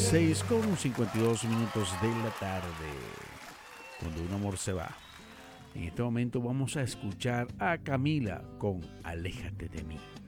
6:52 de la tarde, cuando un amor se va. En este momento vamos a escuchar a Camila con Aléjate de mí.